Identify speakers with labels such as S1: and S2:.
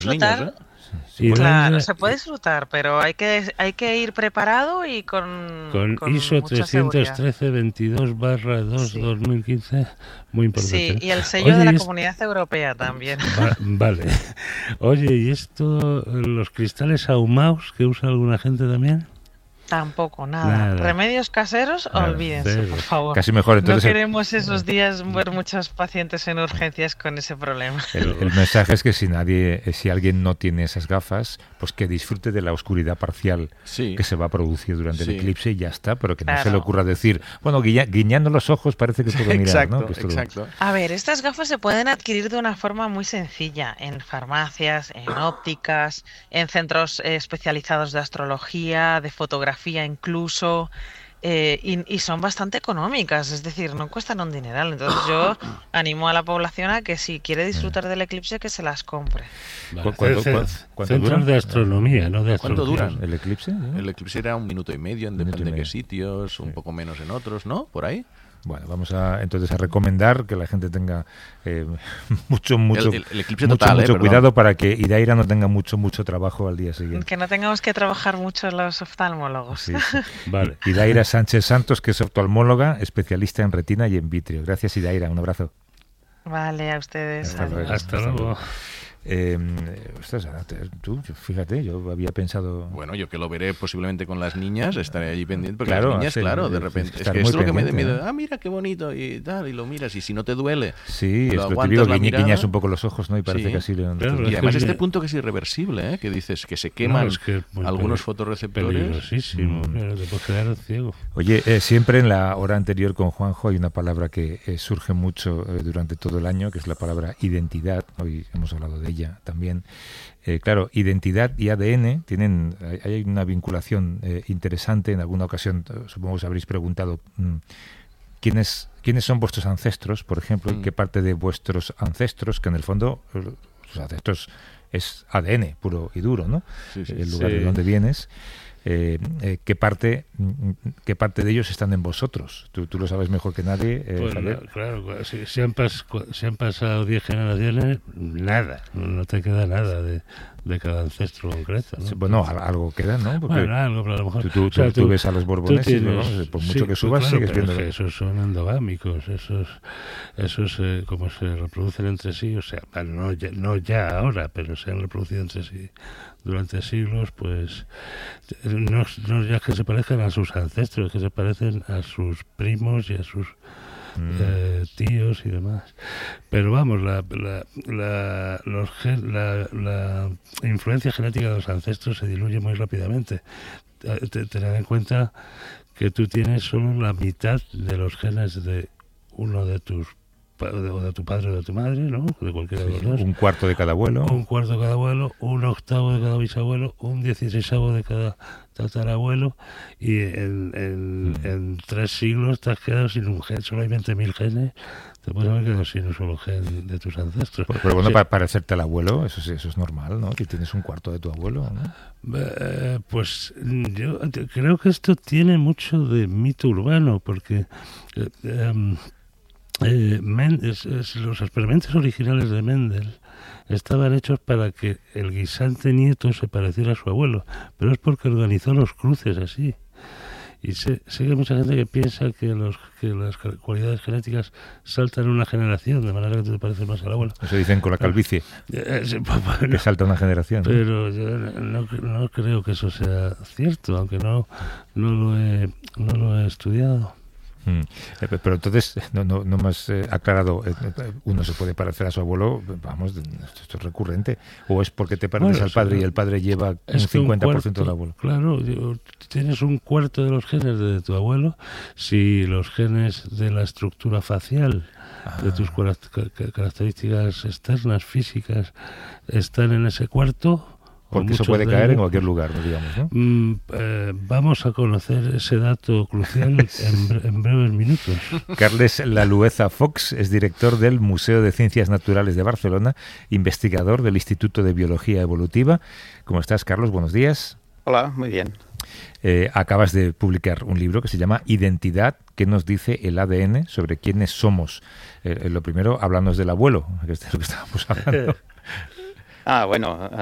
S1: niños, ¿eh?
S2: Disfrutar,
S3: Y
S2: claro,
S3: Daira
S2: se puede disfrutar, pero hay que ir preparado y con,
S3: con
S2: con
S3: ISO
S2: mucha seguridad.
S3: 313-22/2
S2: Sí,
S3: 2015, muy importante,
S2: sí,
S3: ¿no?
S2: y el sello de
S3: Oye,
S2: la Comunidad Europea también.
S3: vale. Oye, ¿y esto, los cristales ahumados que usa alguna gente también?
S2: Tampoco, nada.
S3: Nada,
S2: Remedios caseros,
S3: nada,
S2: olvídense, por
S3: cero.
S2: favor.
S1: Casi mejor.
S2: No
S1: Entonces,
S2: queremos esos días ver muchos pacientes en urgencias con ese problema.
S1: el mensaje es que si alguien no tiene esas gafas, pues que disfrute de la oscuridad parcial
S4: Sí,
S1: que se va a producir durante el
S4: sí.
S1: eclipse y ya está, pero que no se le
S2: Claro.
S1: ocurra decir, bueno, guiñando los ojos parece que puedo mirar, ¿no?
S4: Exacto,
S1: Que esto lo-
S4: exacto.
S2: A ver, estas gafas se pueden adquirir de una forma muy sencilla en farmacias, en ópticas, en centros especializados de astrología, de fotografía incluso, y son bastante económicas, es decir, no cuestan un dineral. Entonces yo animo a la población a que si quiere disfrutar del eclipse que se las compre.
S3: Vale.
S1: ¿Cuánto
S3: Centros
S1: duran?
S3: de astronomía, no de
S4: ¿Cuánto
S3: astrología.
S4: duran?
S1: ¿El eclipse? ¿no?
S4: El eclipse era 1 minuto y medio,
S1: Minuto y
S4: depende de
S1: medio.
S4: qué sitios, un
S1: Sí.
S4: poco menos en otros, ¿no? Por ahí.
S1: Bueno, vamos a entonces a recomendar que la gente tenga mucho
S4: El eclipse total,
S1: mucho
S4: perdón.
S1: cuidado para que Idaira no tenga mucho trabajo al día siguiente.
S2: Que no tengamos que trabajar mucho los oftalmólogos.
S1: Sí, sí.
S3: Vale.
S1: Idaira Sánchez Santos, que es oftalmóloga, especialista en retina y en vitrio. Gracias, Idaira. Un abrazo.
S2: Vale, a ustedes.
S1: Hasta luego.
S2: Adiós.
S3: Hasta luego.
S1: Ostras, tú, fíjate, yo había pensado...
S4: Bueno, yo que lo veré posiblemente con las niñas, estaré allí pendiente, porque
S1: Claro,
S4: las niñas,
S1: sí,
S4: claro, de
S1: es
S4: repente... Es
S1: estar
S4: que
S1: muy
S4: esto es lo que me
S1: pendiente,
S4: da, mira qué bonito, y tal, y lo miras, y si no te duele,
S1: Sí, es
S4: lo
S1: lo
S4: aguantas
S1: típico,
S4: la mirada.
S1: guiñas un poco los ojos, ¿no? Y parece
S4: Sí.
S1: que así...
S3: Claro,
S4: Y
S3: es
S4: además
S3: que-
S4: este punto que es irreversible, ¿eh? Que dices que se queman
S3: No, es que es muy
S4: algunos
S3: peli-
S4: fotorreceptores.
S3: Peligrosísimo, claro, te puedes quedar ciego.
S1: Oye, siempre en la hora anterior con Juanjo hay una palabra que surge mucho durante todo el año, que es la palabra identidad. Hoy hemos hablado de ella también. Claro, identidad y ADN hay una vinculación interesante. En alguna ocasión, supongo que os habréis preguntado quiénes son vuestros ancestros, por ejemplo, y qué parte de vuestros ancestros, que en el fondo sus ancestros es ADN puro y duro, ¿no?
S4: Sí, sí.
S1: El lugar
S3: Sí.
S1: de donde vienes. ¿Qué parte de ellos están en vosotros? Tú lo sabes mejor que nadie,
S3: Pues
S1: Javier.
S3: claro, si han pasado 10 generaciones, nada, no te queda nada de cada ancestro concreto, ¿no?
S1: Sí, bueno, algo queda, ¿no? Porque
S3: Bueno, algo, pero a lo mejor...
S1: tú
S3: o sea,
S1: tú ves a los borboneses,
S3: tú tienes-
S1: vamos, por mucho
S3: sí,
S1: que subas,
S3: claro,
S1: sigues
S3: pero
S1: viendo...
S3: es que esos son endogámicos, esos como se reproducen entre sí, o sea, no ya ahora, pero se han reproducido entre sí durante siglos, pues no ya que se parezcan a sus ancestros, que se parecen a sus primos y a sus tíos y demás. Pero vamos, la influencia genética de los ancestros se diluye muy rápidamente. Tened en cuenta que tú tienes solo la mitad de los genes de uno de tus o de tu padre o de tu madre, ¿no? De cualquiera de los dos.
S1: Un cuarto de cada abuelo.
S3: Un cuarto de cada abuelo, un octavo de cada bisabuelo, un 16avo de cada tatarabuelo, y en 3 siglos te has quedado sin un gen. Solo hay 20.000 genes, te puedes haber quedado sin un solo gen de tus ancestros.
S1: Pero bueno,
S3: Sí.
S1: para parecerte al abuelo, eso es normal, ¿no? Que tienes un cuarto de tu abuelo, ¿no?
S3: Pues yo creo que esto tiene mucho de mito urbano, porque los experimentos originales de Mendel estaban hechos para que el guisante nieto se pareciera a su abuelo, pero es porque organizó los cruces así. Y sé que hay mucha gente que piensa que las cualidades genéticas saltan una generación, de manera que tú te pareces más al abuelo.
S1: Eso dicen con la calvicie, que salta una generación, ¿no?
S3: Pero yo no creo que eso sea cierto, aunque no lo he estudiado.
S1: Pero entonces no me has aclarado, uno se puede parecer a su abuelo, vamos, esto es recurrente, o es porque te pareces
S3: Bueno,
S1: al padre
S3: sí,
S1: y el padre lleva un
S3: Es que
S1: 50% del abuelo.
S3: Claro, tienes un cuarto de los genes de tu abuelo. Si los genes de la estructura facial, de tus características externas, físicas, están en ese cuarto...
S1: Porque eso puede caer en cualquier lugar, digamos, ¿no?
S3: Vamos a conocer ese dato crucial en breves minutos.
S1: Carles Lalueza Fox es director del Museo de Ciencias Naturales de Barcelona, investigador del Instituto de Biología Evolutiva. ¿Cómo estás, Carlos? Buenos días.
S5: Hola, muy bien.
S1: Acabas de publicar un libro que se llama Identidad, ¿qué nos dice el ADN sobre quiénes somos? Lo primero, háblanos del abuelo, que es de lo que estábamos hablando.
S5: Ah, bueno,